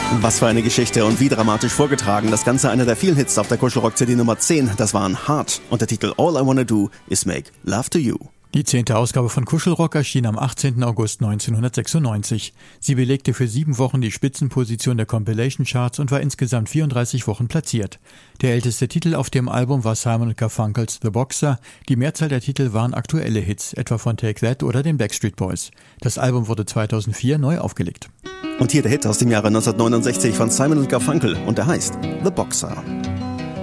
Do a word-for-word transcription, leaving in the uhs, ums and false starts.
Was für eine Geschichte und wie dramatisch vorgetragen. Das Ganze einer der vielen Hits auf der Kuschelrock-C D Nummer zehn. Das waren Heart und der Titel All I Wanna Do Is Make Love to You. Die zehnte Ausgabe von Kuschelrock erschien am achtzehnten August neunzehnhundertsechsundneunzig. Sie belegte für sieben Wochen die Spitzenposition der Compilation Charts und war insgesamt vierunddreißig Wochen platziert. Der älteste Titel auf dem Album war Simon and Garfunkels The Boxer. Die Mehrzahl der Titel waren aktuelle Hits, etwa von Take That oder den Backstreet Boys. Das Album wurde zweitausendvier neu aufgelegt. Und hier der Hit aus dem Jahre neunzehnhundertneunundsechzig von Simon and Garfunkel und der heißt The Boxer.